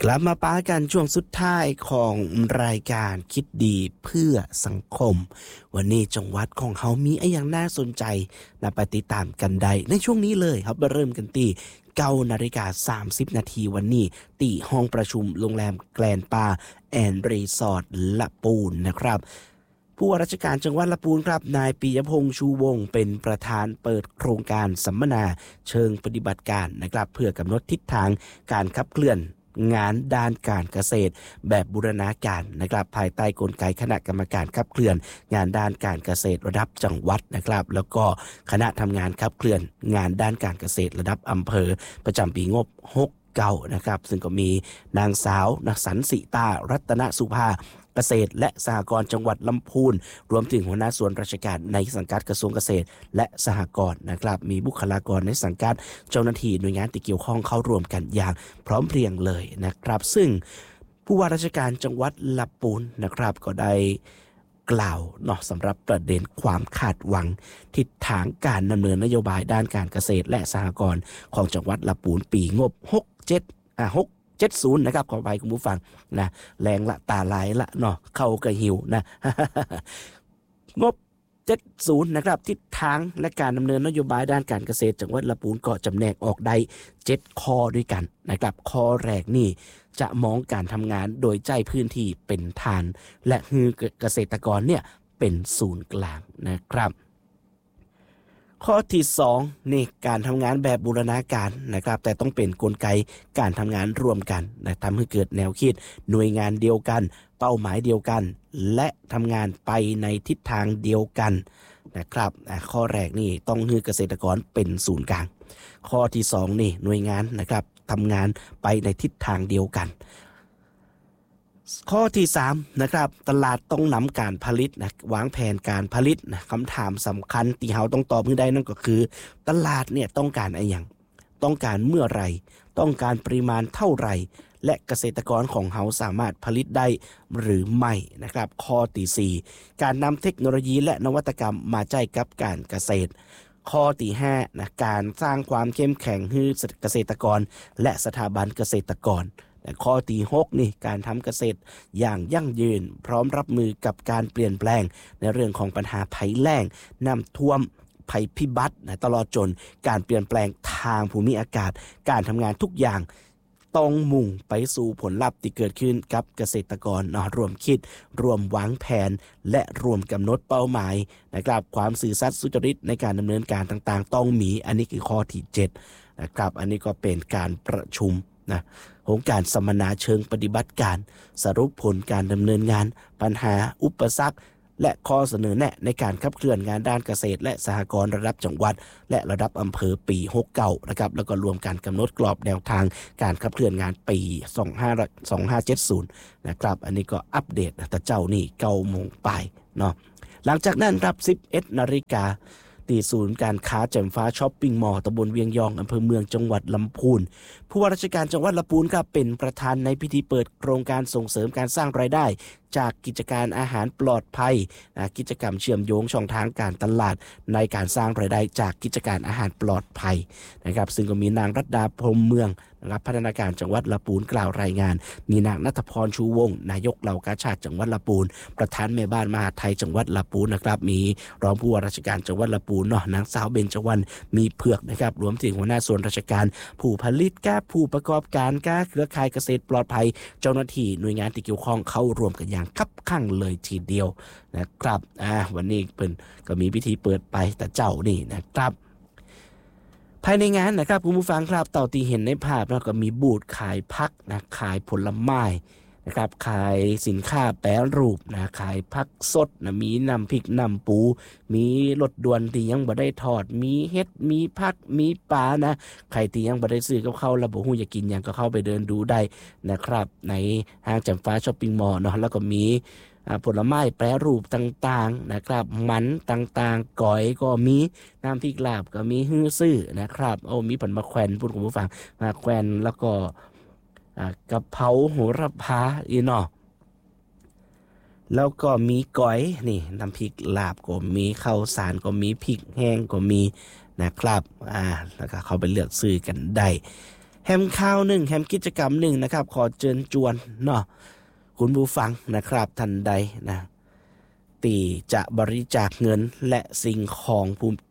กลับมาป้ากันช่วงสุดท้ายของรายการคิดดีเพื่อสังคมวันนี้จังหวัดของเขามีอะไรอย่างน่าสนใจนะไปติดตามกันได้ในช่วงนี้เลยครับเริ่มกันที่9:30 นาทีวันนี้ที่ห้องประชุมโรงแรมแกลนปาแอนด์รีสอร์ทละปูนนะครับผู้ว่าราชการจังหวัดละปูนครับนายปิยพงษ์ชูวงศ์เป็นประธานเปิดโครงการสัมมนาเชิงปฏิบัติการนะครับเพื่อกำหนดทิศทางการขับเคลื่อนงานด้านการเกษตรแบบบูรณาการนะครับภายใต้กลไกคณะกรรมการขับเคลื่อนงานด้านการเกษตรระดับจังหวัดนะครับแล้วก็คณะทำงานขับเคลื่อนงานด้านการเกษตรระดับอำเภอประจำปีงบ69นะครับซึ่งก็มีนางสาวสันสิตารัตนสุภาเกษตรและสหกรณ์จังหวัดลำพูนรวมถึงหัวหน้าส่วนราชการในสังกัดกระทรวงเกษตรและสหกรณ์นะครับมีบุคลากรในสังกัดเจ้าหน้าที่หน่วยงานที่เกี่ยวข้องเข้าร่วมกันอย่างพร้อมเพรียงเลยนะครับซึ่งผู้ว่าราชการจังหวัดลำพูนนะครับก็ได้กล่าวสำหรับประเด็นความคาดหวังทิศทางการดำเนินนโยบายด้านการเกษตรและสหกรณ์ของจังหวัดลำพูนปีงบ70นะครับขอไปคุณผู้ฟังนะแรงละตาลายละเข้ากระหิวนะ งบ70นะครับทิศทางและการดำเนินนโยบายด้านการเกษตรจังหวัดลำพูนก็จำแนกออกได้7ข้อด้วยกันนะครับข้อแรกนี่จะมองการทำงานโดยใจพื้นที่เป็นฐานและฮือเกษตรกรเนี่ยเป็นศูนย์กลางนะครับข้อที่2นี่การทำงานแบบบูรณาการนะครับแต่ต้องเป็นกลไกการทำงานร่วมกันนะทำให้เกิดแนวคิดหน่วยงานเดียวกันเป้าหมายเดียวกันและทำงานไปในทิศทางเดียวกันนะครับข้อแรกนี่ต้องให้เกษตรกรเป็นศูนย์กลางข้อที่2นี่หน่วยงานนะครับทำงานไปในทิศทางเดียวกันข้อที่3นะครับตลาดต้องนำการผลิตนะวางแผนการผลิตนะคำถามสำคัญที่เราต้องตอบให้ได้นั่นก็คือตลาดเนี่ยต้องการอะไรอย่างต้องการเมื่อไรต้องการปริมาณเท่าไหร่และเกษตรกรของเราสามารถผลิตได้หรือไม่นะครับข้อที่4การนำเทคโนโลยีและนวัตกรรมมาใช้กับการเกษตรข้อที่5นะการสร้างความเข้มแข็งให้เกษตรกรและสถาบันเกษตรกรข้อที่6นี่การทำเกษตรอย่างยั่งยืนพร้อมรับมือกับการเปลี่ยนแปลงในเรื่องของปัญหาภัยแล้งน้ำท่วมภัยพิบัติตลอดจนการเปลี่ยนแปลงทางภูมิอากาศการทำงานทุกอย่างต้องมุ่งไปสู่ผลลัพธ์ที่เกิดขึ้นกับเกษตรกรรวมคิดรวมวางแผนและรวมกำหนดเป้าหมายนะครับความซื่อสัตย์สุจริตในการดำเนินการต่างๆต้องมีอันนี้คือข้อที่7นะครับอันนี้ก็เป็นการประชุมของการสัมมนาเชิงปฏิบัติการสรุปผลการดำเนินงานปัญหาอุปสรรคและข้อเสนอแนะในการขับเคลื่อนงานด้านเกษตรและสหกรณ์ระดับจังหวัดและระดับอำเภอปี69นะครับแล้วก็รวมการกำหนดกรอบแนวทางการขับเคลื่อนงานปี2570นะครับอันนี้ก็อัปเดตแต่เจ้านี่9 โมงไปหลังจากนั้นครับ 11 นาฬิกาที่ศูนย์การค้าแจ่มฟ้าช้อปปิ้งมอลล์ตำบลเวียงยองอำเภอเมืองจังหวัดลำพูนผู้ว่าราชการจังหวัดลำพูนครับเป็นประธานในพิธีเปิดโครงการส่งเสริมการสร้างรายได้จากกิจการอาหารปลอดภัยกิจกรรมเชื่อมโยงช่องทางการตลาดในการสร้างรายได้จากกิจการอาหารปลอดภัยนะครับซึ่งก็มีนางรัตดาพรหมเมืองนะครับพัฒนาการจังหวัดลำพูนกล่าวรายงานมีนางณัฐพรชูวงศ์นายกเหล่ากาชาดจังหวัดลำพูนประธานแม่บ้านมหาไทยจังหวัดลำพูนนะครับมีรองผู้ว่าราชการจังหวัดลำพูนนางสาวเบญจวรรณมีเผือกนะครับรวมถึงหัวหน้าส่วนราชการผู้ผลิตผู้ประกอบการเครือข่ายเกษตรปลอดภัยเจ้าหน้าที่หน่วยงานที่เกี่ยวข้องเข้ารวมกันอย่างคับคั่งเลยทีเดียวนะครับวันนี้เพิ่นก็มีพิธีเปิดไปแต่เจ้านี่นะครับภายในงานนะครับคุณผู้ฟังครับเต่าที่เห็นในภาพแล้วก็มีบูธขายผักขายผลไม้นะครับขายสินค้าแปรรูปขายผักสดมีน้ำพริกน้ำปูมีรสด่วนที่ยังบ่ได้ทอดมีเห็ดมีผักมีปลาใครที่ยังบ่ได้ซื้อกับเขาแล้วบ่ฮู้อยากกินหยังก็เข้าไปเดินดูได้นะครับในห้างแจ่มฟ้าช้อปปิ้งมอลล์แล้วก็มีผลไม้แปรรูปต่างๆนะครับมันต่างๆก๋อยก็มีน้ำพริกลาบก็มีฮื้อซื่อนะครับมีผลมะแขวนพูดคุณผู้ฟังมะแขวนแล้วก็กะเพราโหระพาแล้วก็มีก๋อยนี่น้ำพริกลาบก็มีข้าวสารก็มีพริกแห้งก็มีนะครับแล้วก็เข้าไปเลือกซื้อกันได้แฮมข่าวหนึ่งแฮมกิจกรรมหนึ่งนะครับขอเชิญจวนเนาะคุณผู้ฟังนะครับท่านใดนะตีจะบริจาคเงินและสิ่งของ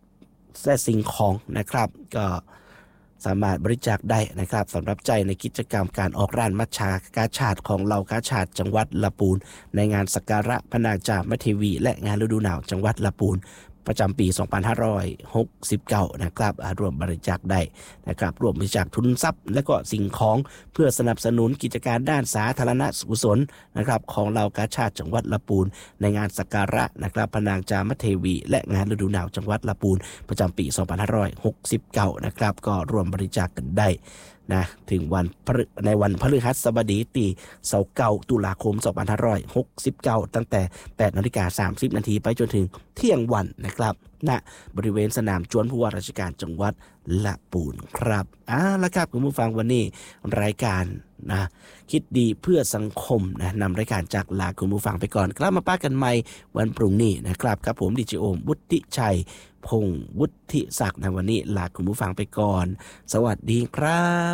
นะครับก็สามารถบริจาคได้นะครับสำหรับใจในกิจกรรมการออกร้านมัชชากาชาติของเหล่ากาชาติจังหวัดลำพูนในงานสักการะพระนางจามเทวีและงานฤดูหนาวจังหวัดลำพูนประจำปี 2569 นะครับร่วมบริจาคได้นะครับร่วมบริจาคทุนทรัพย์และก็สิ่งของเพื่อสนับสนุนกิจการด้านสาธารณกุศลนะครับของเหล่ากาชาติจังหวัดลำพูนในงานสักการะนะครับพระนางจามเทวีและงานฤดูหนาวจังหวัดลำพูนประจำปี 2569 นะครับก็ร่วมบริจาคกันได้นะถึงในวันพฤหัสบดีที่29 ตุลาคม 2569 ตั้งแต่ 8:30 น.ไปจนถึงเที่ยงวันนะครับณบริเวณสนามจวนผู้ว่าราชการจังหวัดลำพูนครับแล้วครับคุณผู้ฟังวันนี้รายการนะคิดดีเพื่อสังคมนะนำรายการจากลาคุณผู้ฟังไปก่อนกลับมาป้ากันใหม่วันพรุ่งนี้นะครับครับผมดีเจโอมวุฒิชัยพงษ์วุฒิศักดิ์ในวันนี้ลาคุณผู้ฟังไปก่อนสวัสดีครับ